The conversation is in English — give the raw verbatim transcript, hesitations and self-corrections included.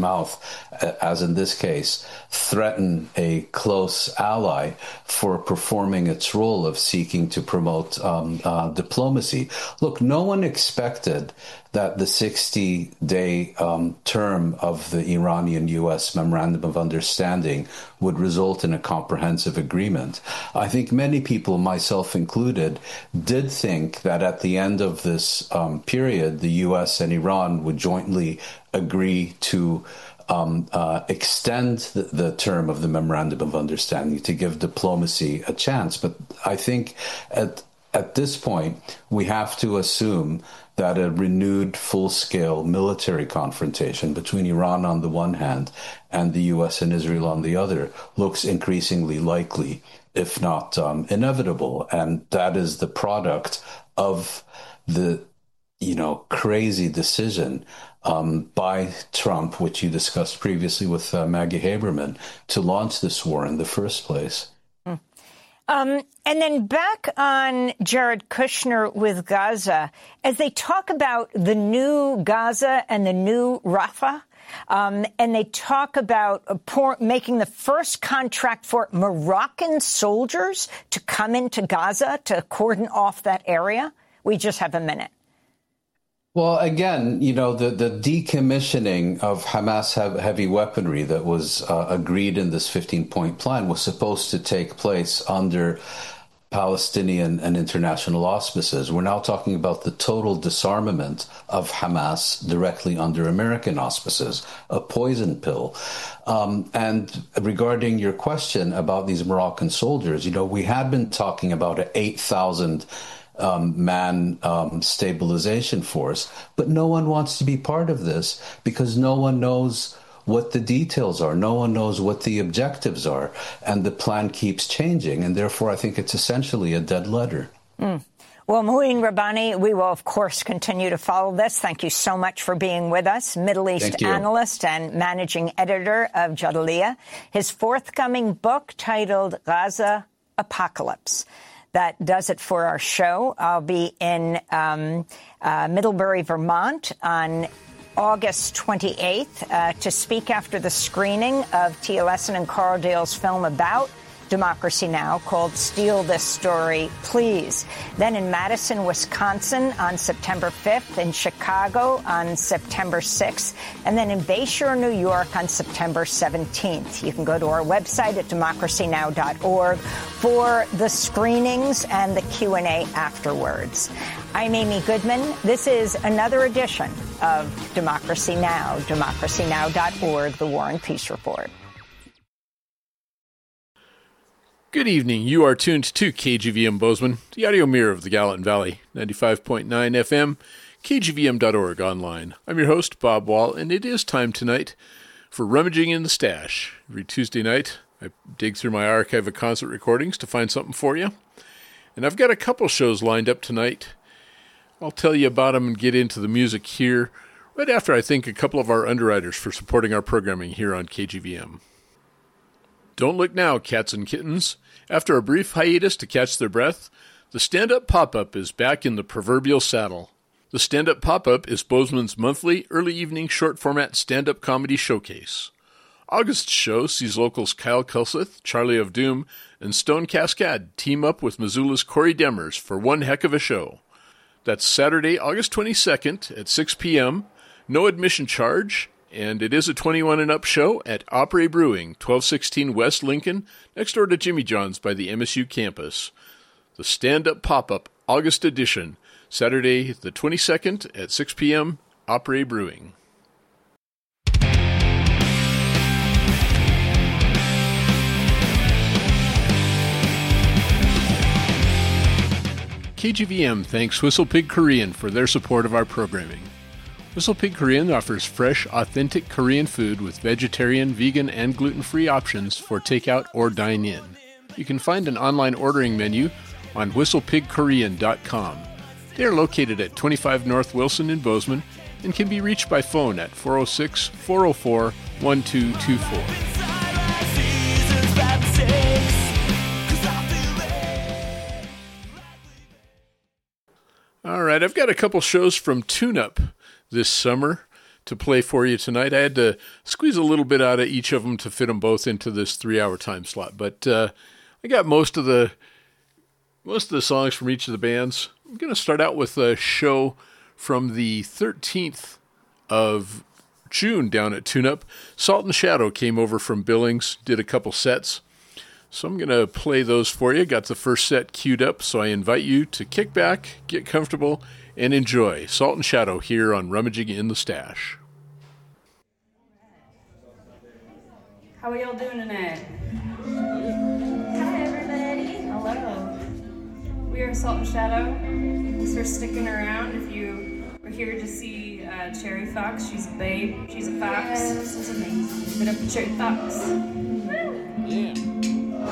mouth, as in this case, threaten a close ally for performing its role of seeking to promote um, uh, diplomacy. Look, no one expected that the sixty-day um, term of the Iranian-U S Memorandum of Understanding would result in a comprehensive agreement. I think many people, myself included, did think that at the end of this um, period, the U S and Iran would jointly agree to um, uh, extend the, the term of the Memorandum of Understanding to give diplomacy a chance. But I think at at this point, we have to assume that a renewed full-scale military confrontation between Iran on the one hand and the U S and Israel on the other looks increasingly likely, if not um, inevitable. And that is the product of the, you know, crazy decision um, by Trump, which you discussed previously with uh, Maggie Haberman, to launch this war in the first place. Mm. Um, and then back on Jared Kushner with Gaza, as they talk about the new Gaza and the new Rafah, um, and they talk about uh, pour, making the first contract for Moroccan soldiers to come into Gaza to cordon off that area. We just have a minute. Well, again, you know, the, the decommissioning of Hamas heavy weaponry that was uh, agreed in this fifteen-point plan was supposed to take place under Palestinian and international auspices. We're now talking about the total disarmament of Hamas directly under American auspices, a poison pill. Um, and regarding your question about these Moroccan soldiers, you know, we had been talking about an eight thousand Um, man um, stabilization force. But no one wants to be part of this because no one knows what the details are. No one knows what the objectives are. And the plan keeps changing. And therefore, I think it's essentially a dead letter. Mm. Well, Mouin Rabbani, we will, of course, continue to follow this. Thank you so much for being with us. Middle East analyst and managing editor of Jadaliyya. His forthcoming book titled Gaza Apocalypse. That does it for our show. I'll be in um, uh, Middlebury, Vermont on August twenty-eighth uh, to speak after the screening of Tia Lesson and Carl Dale's film about Democracy Now! Called Steal This Story, Please. Then in Madison, Wisconsin on September fifth, in Chicago on September sixth, and then in Bayshore, New York on September seventeenth. You can go to our website at democracy now dot org for the screenings and the Q and A afterwards. I'm Amy Goodman. This is another edition of Democracy Now!, democracy now dot org, the War and Peace Report. Good evening. You are tuned to K G V M Bozeman, the audio mirror of the Gallatin Valley, ninety-five point nine F M, K G V M dot org online. I'm your host, Bob Wall, and it is time tonight for Rummaging in the Stash. Every Tuesday night, I dig through my archive of concert recordings to find something for you. And I've got a couple shows lined up tonight. I'll tell you about them and get into the music here right after I thank a couple of our underwriters for supporting our programming here on K G V M. Don't look now, cats and kittens. After a brief hiatus to catch their breath, the Stand-Up Pop-Up is back in the proverbial saddle. The Stand-Up Pop-Up is Bozeman's monthly early evening short-format stand-up comedy showcase. August's show sees locals Kyle Kelseth, Charlie of Doom, and Stone Cascade team up with Missoula's Corey Demers for one heck of a show. That's Saturday, August twenty-second at six p.m., no admission charge, and it is a twenty-one and up show at Opry Brewing, twelve sixteen West Lincoln, next door to Jimmy John's by the M S U campus. The Stand-Up Pop-Up August edition, Saturday the twenty-second at six p.m., Opry Brewing. K G V M thanks Whistle Pig Korean for their support of our programming. Whistle Pig Korean offers fresh, authentic Korean food with vegetarian, vegan, and gluten-free options for takeout or dine-in. You can find an online ordering menu on whistle pig korean dot com. They are located at twenty-five North Wilson in Bozeman and can be reached by phone at four oh six, four oh four, one two two four. All right, I've got a couple shows from Tune Up this summer. to play for you tonight. I had to squeeze a little bit out of each of them to fit them both into this three-hour time slot. But uh, I got most of the most of the songs from each of the bands. I'm going to start out with a show from the thirteenth of June down at TuneUp. Salt and Shadow came over from Billings, did a couple sets. So I'm going to play those for you. Got the first set queued up, so I invite you to kick back, get comfortable, and enjoy Salt and Shadow here on Rummaging in the Stash. How are y'all doing tonight? Hi, everybody. Hello. We are Salt and Shadow. Thanks for sticking around. If you were here to see uh, Cherry Fox, she's a babe. She's a fox. Yes, this is amazing. Give it up to Cherry Fox.